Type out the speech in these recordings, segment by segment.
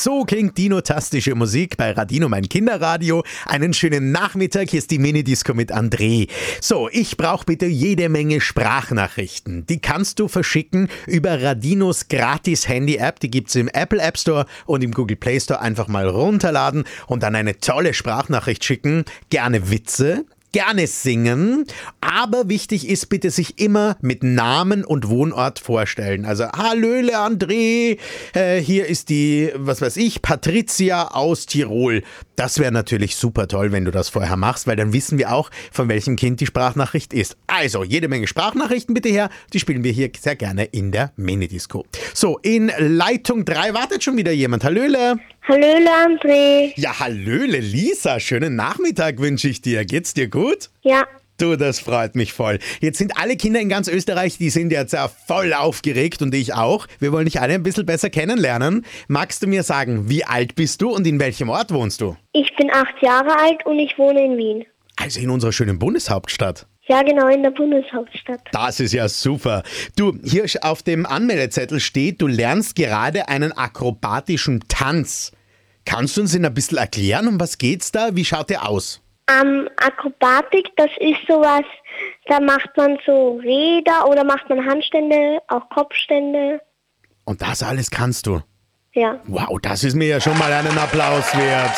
So klingt dinotastische Musik bei Radino, mein Kinderradio. Einen schönen Nachmittag, hier ist die Minidisco mit André. So, ich brauche bitte jede Menge Sprachnachrichten. Die kannst du verschicken über Radinos gratis Handy-App. Die gibt's im Apple App Store und im Google Play Store. Einfach mal runterladen und dann eine tolle Sprachnachricht schicken. Gerne Witze. Gerne singen, aber wichtig ist bitte sich immer mit Namen und Wohnort vorstellen. Also, hallöle André, hier ist die, was weiß ich, Patricia aus Tirol. Das wäre natürlich super toll, wenn du das vorher machst, weil dann wissen wir auch, von welchem Kind die Sprachnachricht ist. Also, jede Menge Sprachnachrichten bitte her, die spielen wir hier sehr gerne in der Minidisco. So, in Leitung 3 wartet schon wieder jemand. Hallöle. Hallöle André. Ja, hallöle Lisa, schönen Nachmittag wünsche ich dir. Geht's dir gut? Ja. Du, das freut mich voll. Jetzt sind alle Kinder in ganz Österreich, die sind jetzt voll aufgeregt und ich auch. Wir wollen dich alle ein bisschen besser kennenlernen. Magst du mir sagen, wie alt bist du und in welchem Ort wohnst du? Ich bin 8 Jahre alt und ich wohne in Wien. Also in unserer schönen Bundeshauptstadt. Ja, genau, in der Bundeshauptstadt. Das ist ja super. Du, hier auf dem Anmeldezettel steht, du lernst gerade einen akrobatischen Tanz. Kannst du uns den ein bisschen erklären, um was geht's da? Wie schaut der aus? Akrobatik, das ist sowas, da macht man so Räder oder macht man Handstände, auch Kopfstände. Und das alles kannst du? Ja. Wow, das ist mir ja schon mal einen Applaus wert.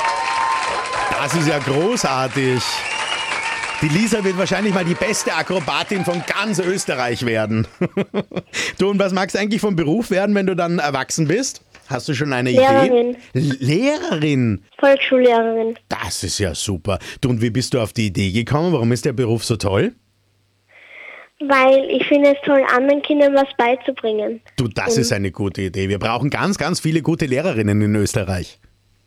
Das ist ja großartig. Die Lisa wird wahrscheinlich mal die beste Akrobatin von ganz Österreich werden. Du, und was magst du eigentlich vom Beruf werden, wenn du dann erwachsen bist? Hast du schon eine Lehrerin. Idee? Lehrerin? Volksschullehrerin. Das ist ja super. Du, und wie bist du auf die Idee gekommen? Warum ist der Beruf so toll? Weil ich finde es toll, anderen Kindern was beizubringen. Du, das ist eine gute Idee. Wir brauchen ganz, ganz viele gute Lehrerinnen in Österreich.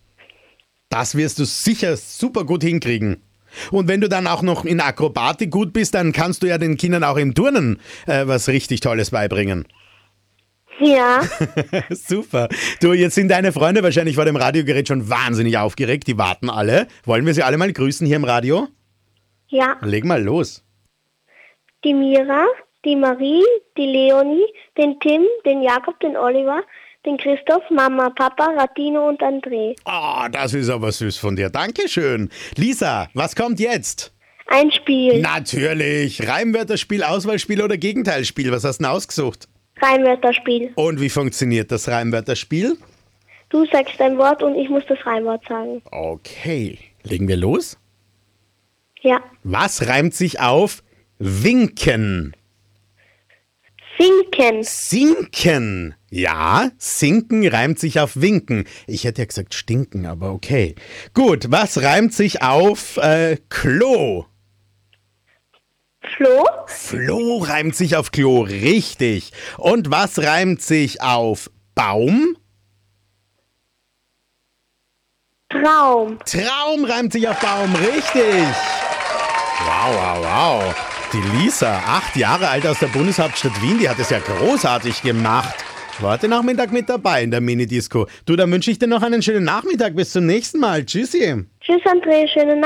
Das wirst du sicher super gut hinkriegen. Und wenn du dann auch noch in Akrobatik gut bist, dann kannst du ja den Kindern auch im Turnen was richtig Tolles beibringen. Ja. Super. Du, jetzt sind deine Freunde wahrscheinlich vor dem Radiogerät schon wahnsinnig aufgeregt. Die warten alle. Wollen wir sie alle mal grüßen hier im Radio? Ja. Leg mal los. Die Mira, die Marie, die Leonie, den Tim, den Jakob, den Oliver, den Christoph, Mama, Papa, Radino und André. Ah, das ist aber süß von dir. Dankeschön. Lisa, was kommt jetzt? Ein Spiel. Natürlich. Reimwörterspiel, Auswahlspiel oder Gegenteilspiel? Was hast du denn ausgesucht? Reimwörterspiel. Und wie funktioniert das Reimwörterspiel? Du sagst ein Wort und ich muss das Reimwort sagen. Okay. Legen wir los? Ja. Was reimt sich auf winken? Sinken. Sinken. Ja, sinken reimt sich auf winken. Ich hätte ja gesagt stinken, aber okay. Gut, was reimt sich auf Klo? Flo. Floh reimt sich auf Klo, richtig. Und was reimt sich auf Baum? Traum. Traum reimt sich auf Baum, richtig. Wow, wow, wow. Die Lisa, 8 Jahre alt aus der Bundeshauptstadt Wien, die hat es ja großartig gemacht. War heute Nachmittag mit dabei in der Minidisco. Du, dann wünsche ich dir noch einen schönen Nachmittag. Bis zum nächsten Mal. Tschüssi. Tschüss André, schönen